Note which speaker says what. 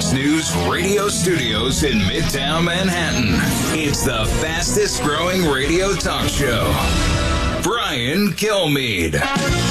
Speaker 1: Fox News radio studios in Midtown Manhattan. It's the fastest growing radio talk show. Brian Kilmeade.